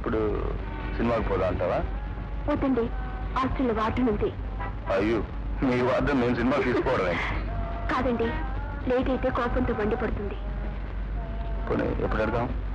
ఇప్పుడు సినిమాకి పోదా అంటావా? వద్దండి, హాస్టల్లో వార్డెన్ ఉంది. అయ్యో, మీ వార్డెన్ నేను సినిమా తీసుకోవడమే. కాదండి, లేట్ అయితే కోపంతో మండిపడుతుంది. పోనీ ఎప్పుడు వెళ్దాం?